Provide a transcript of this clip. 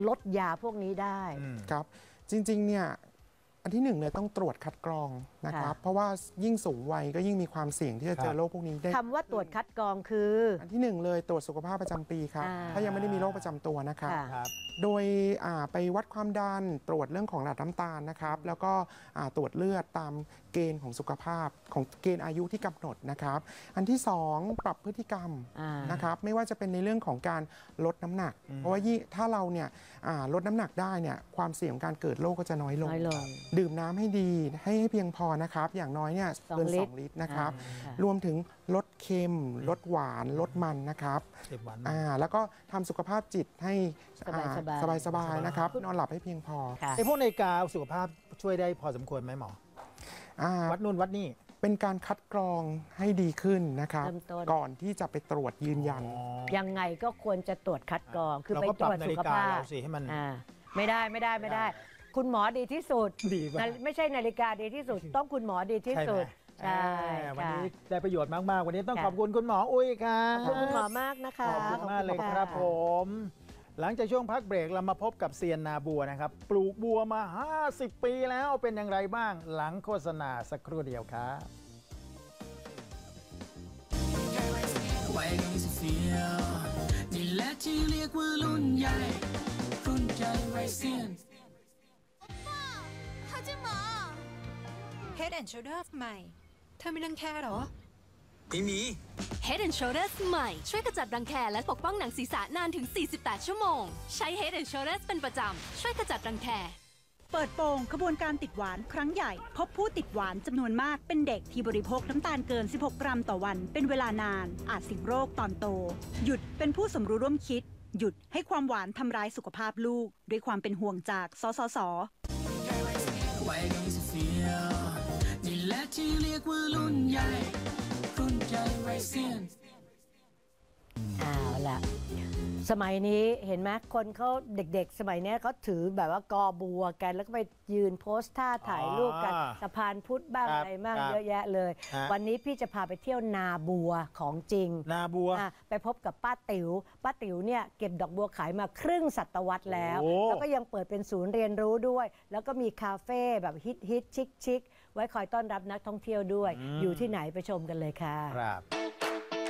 ลดยาพวกนี้ได้ครับจริงๆเนี่ยอันที่หนึ่งเลยต้องตรวจคัดกรองนะครับเพราะว่ายิ่งสูงวัยก็ยิ่งมีความเสี่ยงที่จะเจอโรคพวกนี้ได้คำว่าตรวจคัดกรองคืออันที่หนึ่งเลยตรวจสุขภาพประจำปีครับถ้ายังไม่ได้มีโรคประจำตัวนะครับโดยไปวัดความดันตรวจเรื่องของระดับน้ำตาลนะครับแล้วก็ตรวจเลือดตามเกณฑ์ของสุขภาพของเกณฑ์อายุที่กำหนดนะครับอันที่2ปรับพฤติกรรมนะครับไม่ว่าจะเป็นในเรื่องของการลดน้ำหนักเพราะว่าถ้าเราเนี่ยลดน้ำหนักได้เนี่ยความเสี่ยงการเกิดโรคก็จะน้อยลงดื่มน้ำให้ดีให้เพียงพอนะครับอย่างน้อยเนี่ยเกิน2 ลิตรนะครับรวมถึงลดเค็มลดหวานลดมันนะครับแล้วก็ทำสุขภาพจิตให้สบายๆนะครับนอนหลับให้เพียงพอไอ้พวกนาฬิกาสุขภาพช่วยได้พอสมควรไหมหมอวัดนู่นวัดนี่เป็นการคัดกรองให้ดีขึ้นนะครับก่อนที่จะไปตรวจยืนยันยังไงก็ควรจะตรวจคัดกรองคือไปตรวจสุขภาพให้มันไม่ได้คุณหมอดีที่สุดไม่ใช่นาฬิกาดีที่สุดต้องคุณหมอดีที่สุดใช่วันนี้ได้ประโยชน์มากๆวันนี้ต้องขอบคุณคุณหมออุ้ยครับขอบคุณคุณหมอมากนะคะขอบคุณมากเลยครับผมหลังจากช่วงพักเบรกเรามาพบกับเซียนนาบัวนะครับปลูกบัวมา50 ปีแล้วเป็นอย่างไรบ้างหลังโฆษณาสักครู่เดียวครับวัยรุ่นเสียวนี่แหละที่เรียกว่ารุ่นใหญ่รุ่นใหญ่วัยเซียน Head and Shoulders ใหม่เธอมีรังแคหรอไม่มี Head and Shoulders ใหม่ช่วยกระจัดรังแคและปกป้องหนังศีรษะนานถึง48 ชั่วโมงใช้ Head and Shoulders เป็นประจำช่วยกระจัดรังแคเปิดโปงขบวนการติดหวานครั้งใหญ่พบผู้ติดหวานจำนวนมากเป็นเด็กที่บริโภคน้ำตาลเกิน16 กรัมต่อวันเป็นเวลานานอาจเสี่ยงโรคตอนโตหยุดเป็นผู้สมรู้ร่วมคิดหยุดให้ความหวานทำร้ายสุขภาพลูกด้วยความเป็นห่วงจากสสส. นี่แหละที่เรียกว่ารุ่นใหญ่รุ่นใหญ่วัยเซียนเอาล่ะสมัยนี้เห็นไหมคนเขาเด็กๆสมัยนี้เขาถือแบบว่ากอบัวกันแล้วก็ไปยืนโพสท่าถ่ายรูปกันสะพานพุทธบ้างอะไรบ้างเยอะแยะเลยวันนี้พี่จะพาไปเที่ยวนาบัวของจริงนาบัวไปพบกับป้าติ๋วเนี่ยเก็บดอกบัวขายมาครึ่งศตวรรษแล้วแล้วก็ยังเปิดเป็นศูนย์เรียนรู้ด้วยแล้วก็มีคาเฟ่แบบฮิตชิคไว้คอยต้อนรับนักท่องเที่ยวด้วยอยู่ที่ไหนไปชมกันเลยค่ะ